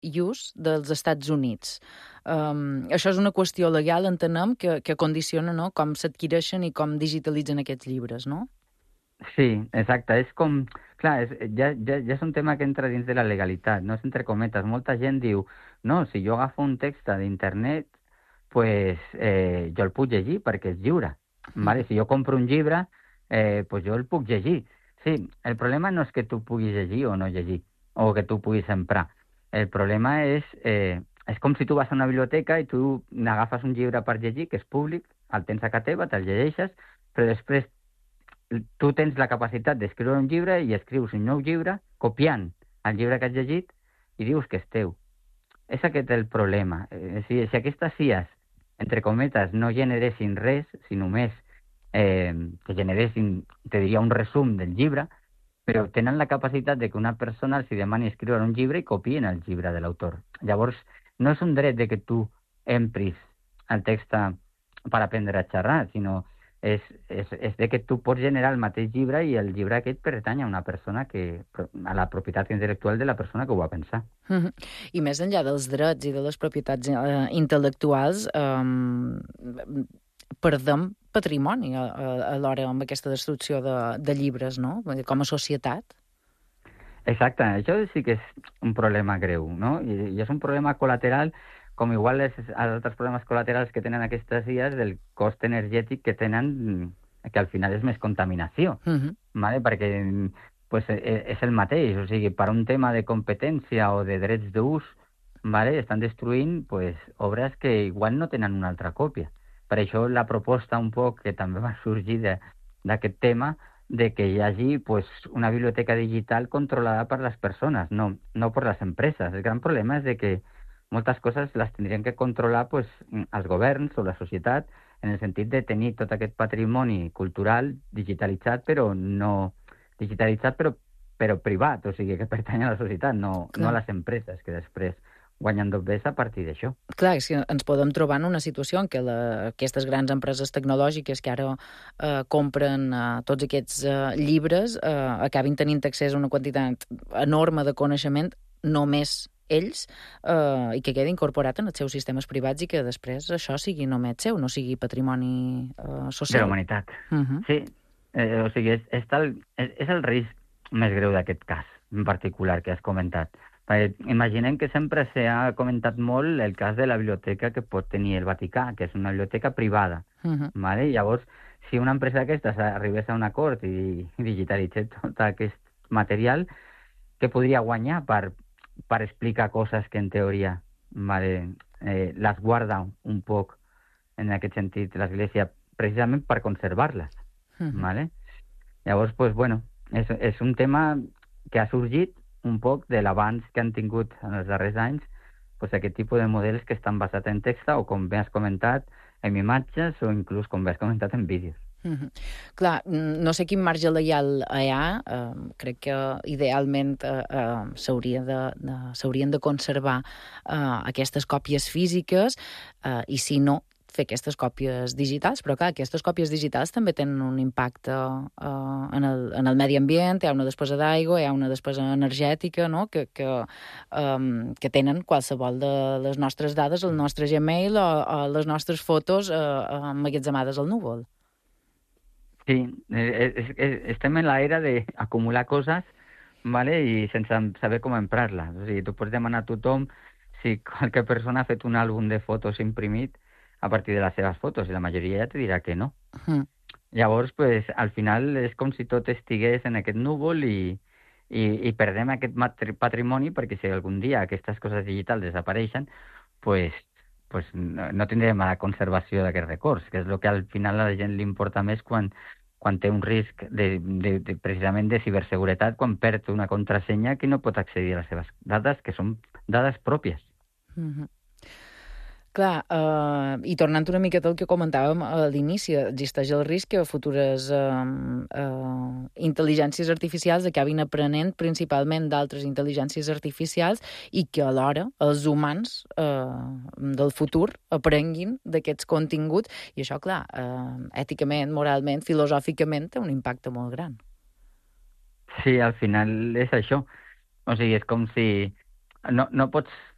use dels Estats Units. Això és una qüestió legal, entenem, que condiciona, no?, com s'adquireixen i com digitalitzen aquests llibres, no? Sí, exacte. És com... Clar, ja és un tema que entra dins de la legalitat, no és entre cometes. Molta gent diu, no, si jo agafo un text d'internet, pues, jo el puc llegir perquè és lliure. Vale? Si jo compro un llibre, pues jo el puc llegir. Sí, el problema no és que tu puguis llegir o no llegir, o que tu puguis emprar. El problema és com si tu vas a una biblioteca i tu n'agafes un llibre per llegir, que és públic, el tens a casa teva, te'l llegeixes, però després tu tens la capacitat d'escriure un llibre i escrius un nou llibre copiant el llibre que has llegit i dius que és teu. És aquest el problema. Si aquestes CIAs, entre cometes, no generessin res, si només que generessin, te diria, un resum del llibre, però tenen la capacitat de que una persona els demani escriure un llibre i copien el llibre de l'autor. Llavors, no és un dret de que tu empris el text per aprendre a xerrar, sinó és de que tu pots generar el mateix llibre i el llibre aquest pertany a una persona a la propietat intel·lectual de la persona que ho va pensar. I més enllà dels drets i de les propietats intel·lectuals, perdem patrimoni alhora amb aquesta destrucció de llibres, no?, com a societat. Exacte, això sí que és un problema greu, no? I és un problema col·lateral, com igual els altres problemes col·laterals que tenen aquestes IAs del cost energètic que tenen, que al final és més contaminació, ¿vale? Perquè pues, és el mateix, o sigui, per un tema de competència o de drets d'ús, ¿vale? Estan destruint pues, obres que igual no tenen una altra còpia. Per això la proposta un poc que també va sorgir d'aquest tema de que hi hagi pues, una biblioteca digital controlada per les persones, no per les empreses. El gran problema és de que moltes coses les tindrien que controlar pues, els governs o la societat en el sentit de tenir tot aquest patrimoni cultural digitalitzat, però no digitalitzat però privat, o sigui, que pertany a la societat, no a les empreses que després guanyen doblers a partir d'això. Clar, és que ens podem trobar en una situació en què aquestes grans empreses tecnològiques que ara compren tots aquests llibres acabin tenint accés a una quantitat enorme de coneixement només ells i que quedi incorporat en els seus sistemes privats i que després això sigui només seu, no sigui patrimoni social. De la humanitat. Sí, o sigui, és el risc més greu d'aquest cas en particular que has comentat. Imaginem que sempre s'ha comentat molt el cas de la biblioteca que pot tenir el Vaticà, que és una biblioteca privada. ¿Vale? Llavors, si una empresa d'aquestes arribés a un acord i digitalitzés tot aquest material, què podria guanyar per explicar coses que en teoria les guarda un poc en aquest sentit l'Església, precisament per conservar-les. ¿Vale? Llavors, pues, bueno, és un tema que ha sorgit un poc de l'avanç que han tingut en els darrers anys pues, aquest tipus de models que estan basats en text o, com bé has comentat, en imatges o inclús, com bé has comentat, en vídeos. Clar, no sé quin marge legal hi ha, crec que idealment s'haurien de conservar aquestes còpies físiques i si no, fer aquestes còpies digitals, però clar, aquestes còpies digitals també tenen un impacte en el medi ambient, hi ha una despesa d'aigua, hi ha una despesa energètica, no?, que tenen qualsevol de les nostres dades, el nostre Gmail o les nostres fotos emmagatzemades al núvol. Sí, estem en l'era d'acumular coses, ¿vale? I sense saber com emprar-les. O sigui, tu pots demanar a tothom si qualque persona ha fet un àlbum de fotos imprimit a partir de les seves fotos, i la majoria ja te dirà que no. Llavors, pues, al final és com si tot estigués en aquest núvol i perdem aquest patrimoni, perquè si algun dia aquestes coses digitals desapareixen, pues no tindrem la conservació d'aquests records, que és el que al final a la gent li importa més quan té un risc precisament de ciberseguretat, quan perd una contrasenya que no pot accedir a les seves dades, que són dades pròpies. Clar, i tornant una miqueta al que comentàvem a l'inici, existeix el risc que futures intel·ligències artificials acabin aprenent principalment d'altres intel·ligències artificials i que alhora els humans del futur aprenguin d'aquests continguts i això, clar, èticament, moralment, filosòficament té un impacte molt gran. Sí, al final és això. O sigui, és com si no pots